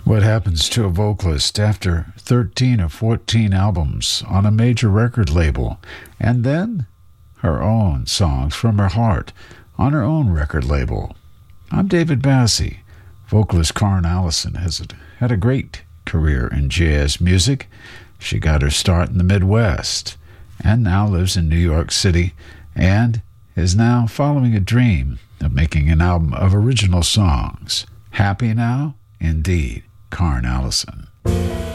What happens to a vocalist after 13 or 14 albums on a major record label, and then her own songs from her heart on her own record label? I'm David Bassie. Vocalist Karen Allison has had a great career in jazz music. She got her start in the Midwest and now lives in New York City and is now following a dream of making an album of original songs. Happy now? Indeed. Karen Allison.